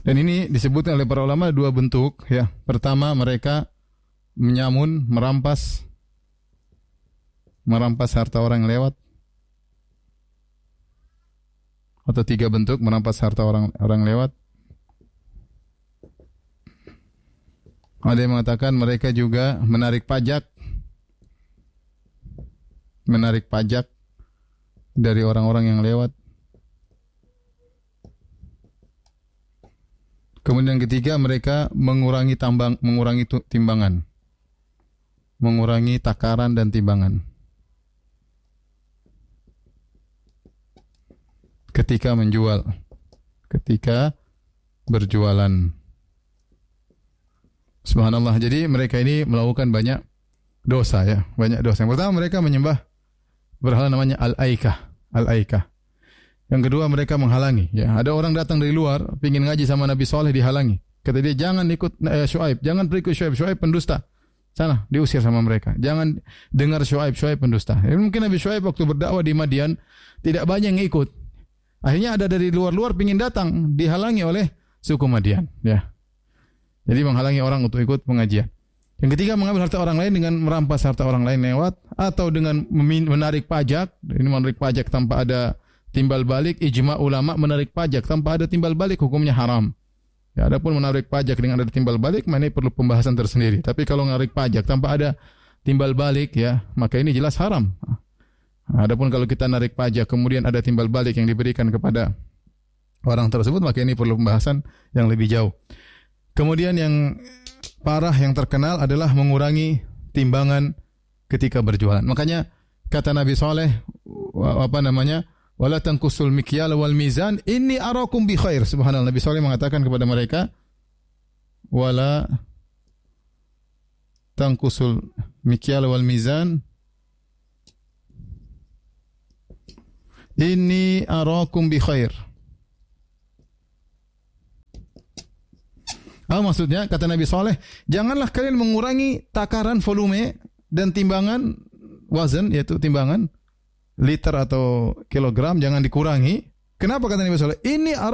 Dan ini disebutkan oleh para ulama dua bentuk ya. Pertama mereka menyamun, merampas harta orang yang lewat. Atau tiga bentuk merampas harta orang lewat. Ada yang mengatakan mereka juga menarik pajak dari orang-orang yang lewat. Kemudian yang ketiga mereka mengurangi timbangan, mengurangi takaran dan timbangan ketika berjualan. Subhanallah. Jadi mereka ini melakukan banyak dosa ya, banyak dosa. Yang pertama mereka menyembah berhala namanya Al-Aikah. Yang kedua mereka menghalangi ya. Ada orang datang dari luar ingin ngaji sama Nabi Saleh, dihalangi. Kata dia jangan ikut Syuaib, jangan berikut Syuaib pendusta. Sana diusir sama mereka. Jangan dengar Syuaib pendusta. Ya, mungkin Nabi Syuaib waktu berdakwah di Madian tidak banyak yang ikut. Akhirnya ada dari luar ingin datang, dihalangi oleh suku Madian ya. Jadi menghalangi orang untuk ikut pengajian. Yang ketiga mengambil harta orang lain dengan merampas harta orang lain lewat, atau dengan menarik pajak. Ini menarik pajak tanpa ada timbal balik. Ijma ulama menarik pajak tanpa ada timbal balik hukumnya haram. Ya, adapun menarik pajak dengan ada timbal balik, ini perlu pembahasan tersendiri. Tapi kalau menarik pajak tanpa ada timbal balik ya, maka ini jelas haram. Adapun kalau kita narik pajak kemudian ada timbal balik yang diberikan kepada orang tersebut, maka ini perlu pembahasan yang lebih jauh. Kemudian yang parah, yang terkenal adalah mengurangi timbangan ketika berjualan. Makanya kata Nabi Saleh wala tanqusul mikyal wal mizan inni arakum bi khair. Subhanallah, Nabi Saleh mengatakan kepada mereka wala tanqusul mikyal wal mizan inni arakum bi khair. Maksudnya kata Nabi Saleh, janganlah kalian mengurangi takaran volume dan timbangan wazan, yaitu timbangan liter atau kilogram, jangan dikurangi. Kenapa kata Nabi Saleh? Ini